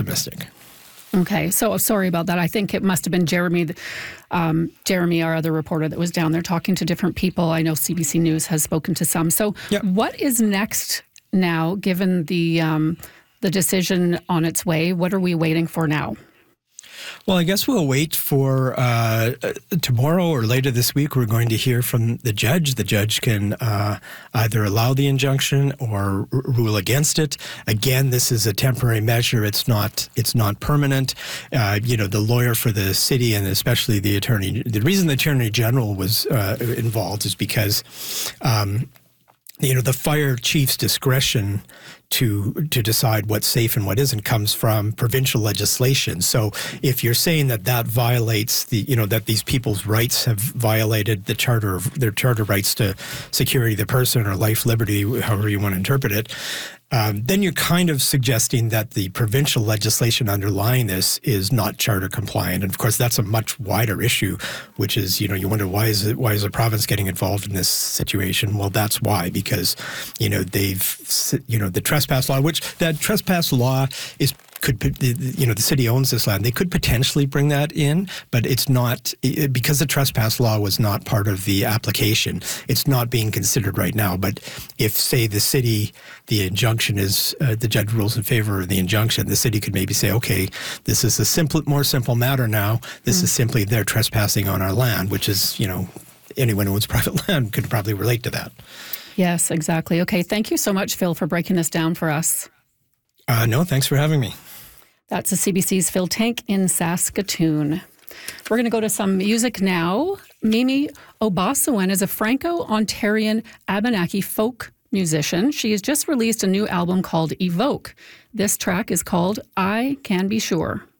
optimistic. Okay, so sorry about that. I think it must have been Jeremy, our other reporter that was down there talking to different people. I know CBC News has spoken to some. So What is next now, given the decision on its way? What are we waiting for now? Well, I guess we'll wait for tomorrow or later this week. We're going to hear from the judge. The judge can either allow the injunction or rule against it. Again, this is a temporary measure. It's not permanent. The lawyer for the city and especially the attorney. The reason the attorney general was involved is because the fire chief's discretion to decide what's safe and what isn't comes from provincial legislation. So if you're saying that violates that these people's rights have violated their charter rights to security of the person or life, liberty, however you want to interpret it, then you're kind of suggesting that the provincial legislation underlying this is not charter compliant. And of course, that's a much wider issue, which is, you wonder why is the province getting involved in this situation? Well, that's why, because, the trespass law, that trespass law the city owns this land. They could potentially bring that in, but it's not, because the trespass law was not part of the application. It's not being considered right now. But if, say, the injunction is, the judge rules in favor of the injunction, the city could maybe say, okay, this is a more simple matter now. This is simply they're trespassing on our land, which is, anyone who owns private land could probably relate to that. Yes, exactly. Okay, thank you so much, Phil, for breaking this down for us. No, thanks for having me. That's the CBC's Phil Tank in Saskatoon. We're going to go to some music now. Mimi Obasowen is a Franco-Ontarian Abenaki folk musician. She has just released a new album called Evoke. This track is called I Can Be Sure.